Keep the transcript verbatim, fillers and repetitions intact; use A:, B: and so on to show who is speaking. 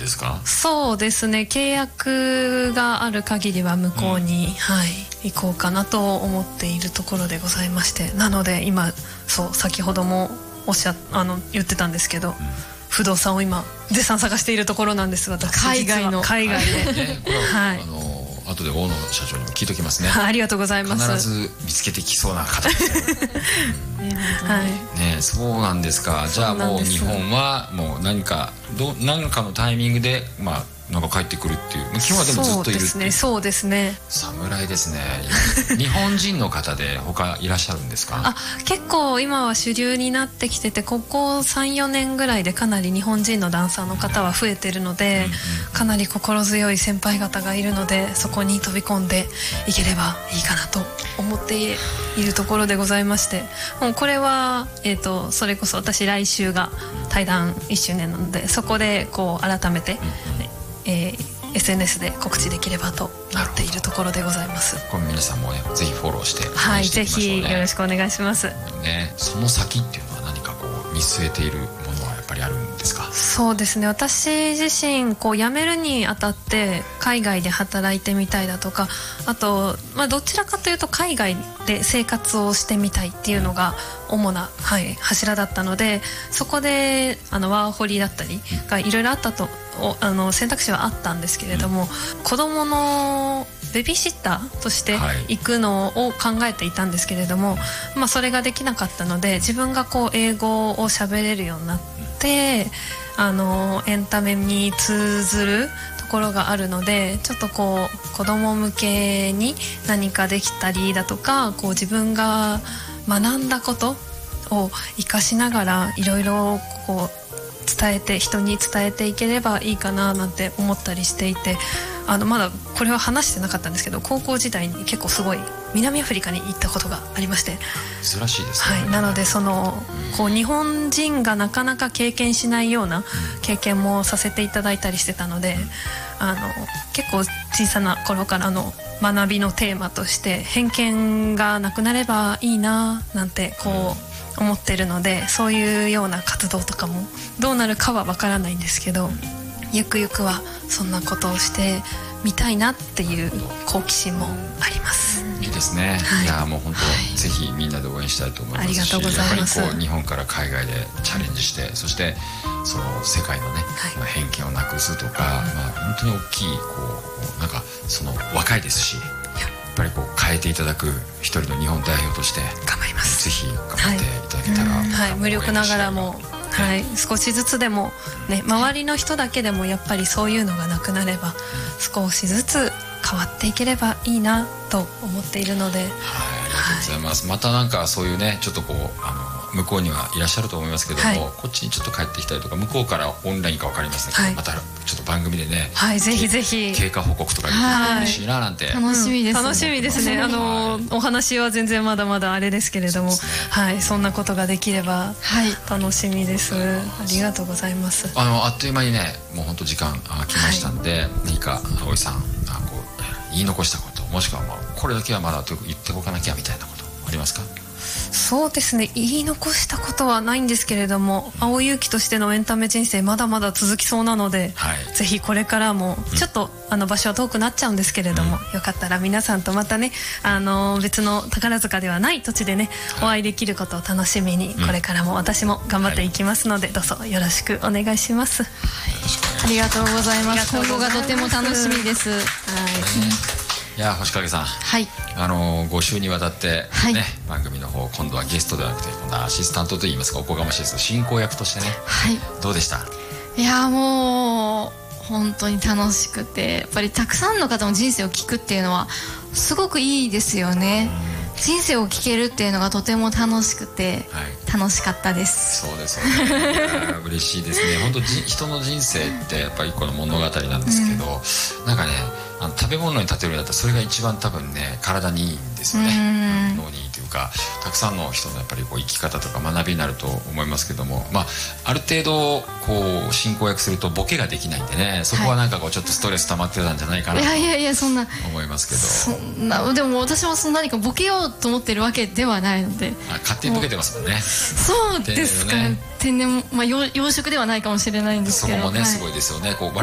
A: ですか？
B: そうですね、契約がある限りは向こうに、うん、はい、行こうかなと思っているところでございまして、なので今そう先ほどもおっしゃあの言ってたんですけど、うん、不動産を今絶賛探しているところなんです。私
C: 海外の
B: 海外で、
A: ね、これは、はい、あの後で大野社長にも聞いときますね。
B: ありがとうございます。
A: 必ず見つけてきそうな方ですね。うんはい、ね、そうなんですか。じゃあもう日本はもう何かど何かのタイミングでまあなんか帰ってくるっていう、基本はでもずっといるっていう。
B: そうですね、
A: 侍ですね。日本人の方で他いらっしゃるんですか？
B: あ、結構今は主流になってきてて、ここ さん,よ 年ぐらいでかなり日本人のダンサーの方は増えてるので、うんうん、かなり心強い先輩方がいるので、そこに飛び込んでいければいいかなと思っているところでございまして、もうこれは、えーと、それこそ私来週が対談いっしゅうねんなので、そこでこう改めて、うんうん、えー、エスエヌエス で告知できればと思っているところでございます。
A: これ皆さんもねぜひフォローして
B: はい、ぜひよろしくお願いします、
A: ね、その先っていうのは何かこう見据えているものはやっぱりあるんですか？
B: そうですね、私自身こう辞めるにあたって海外で働いてみたいだとか、あと、まあ、どちらかというと海外で生活をしてみたいっていうのが主な、はい、柱だったので、そこであのワーホリだったりがいろいろあったとあの選択肢はあったんですけれども、うん、子どものベビーシッターとして行くのを考えていたんですけれども、はい、まあ、それができなかったので、自分がこう英語を喋れるようになって、うん、あのエンタメに通ずるところがあるので、ちょっとこう子ども向けに何かできたりだとか、こう自分が学んだことを生かしながらいろいろこう伝えて人に伝えていければいいかななんて思ったりしていて、あのまだこれは話してなかったんですけど、高校時代に結構すごい南アフリカに行ったことがありまして、
A: 珍しいですね、
B: はい、なのでそのこう日本人がなかなか経験しないような経験もさせていただいたりしてたので、あの結構小さな頃からの学びのテーマとして偏見がなくなればいいななんてこう思ってるので、そういうような活動とかもどうなるかはわからないんですけど、ゆくゆくはそんなことをしてみたいなっていう好奇心もあります。
A: いいですね、はい、いやもう本当、はい、ぜひみんなで応援したいと思いますし、ありがとうございます。やっぱりこう日本から海外でチャレンジして、そしてその世界のね、はい、偏見をなくすとか、まあ、本当に大きいこうなんかその若いですし、やっぱりこう変えていただく一人の日本代表として
B: 頑張ります。
A: ぜひ頑張っていただけたら、はい
B: はい、無力ながらも、はい、少しずつでも、ね、周りの人だけでもやっぱりそういうのがなくなれば、少しずつ変わっていければいいなと思っているので、はい、ありがと
A: うございます、はい、またなんかそういうねちょっとこうあの向こうにはいらっしゃると思いますけども、はい、こっちにちょっと帰ってきたりとか、向こうからオンラインか分かりませんけど、はい、またちょっと番組でね、
B: はい、ぜひぜひ
A: 経過報告とかできたら嬉しいななんて、
C: 楽しみです、
B: うん、楽しみですね。あのお話は全然まだまだあれですけれども、 そ,、ね、はい、そんなことができれば楽しみです、はい、ありがとうございます。
A: あのあっという間にねもう本当時間あ来ましたんで、はい、何か葵さんあこう言い残したこと、もしくはまあこれだけはまだ言っておかなきゃみたいなことありますか？
B: そうですね、言い残したことはないんですけれども、青勇気としてのエンタメ人生まだまだ続きそうなので、はい、ぜひこれからもちょっと、うん、あの場所は遠くなっちゃうんですけれども、うん、よかったら皆さんとまたね、あの別の宝塚ではない土地でね、はい、お会いできることを楽しみに、これからも私も頑張っていきますので、はい、どうぞよろしくお願いします、はい、
C: ありがとうございます。今後がとても楽しみです。はい、
A: いや星影さん、
C: はい、
A: あのご週にわたって、ね、はい、番組の方今度はゲストではなくて今度はアシスタントといいますか、おこがましいですが進行役としてね、はい、どうでした？
C: いやもう本当に楽しくて、やっぱりたくさんの方の人生を聞くっていうのはすごくいいですよね。人生を聞けるっていうのがとても楽しくて、はい、楽しかったです。
A: そうですよね嬉しいですね。本当じ人の人生ってやっぱり一個の物語なんですけど、うん、なんかねあの食べ物に例えるんだったらそれが一番多分ね体にいいんですよね、うん、脳にいいというか、たくさんの人のやっぱりこう生き方とか学びになると思いますけども、まあ、ある程度こう進行役するとボケができないんでね、そこはなんかこうちょっとストレス溜まってたんじゃないかなと、はい、いやいやいやそんな思いますけど、
C: そんなでも私もそんな何かボケようと思ってるわけではないので、
A: あ勝手にボケてますもんね。
C: そうですか、天然、まあ、養殖ではないかもしれないんですけど、
A: そこもね、
C: はい、
A: すごいですよね。こう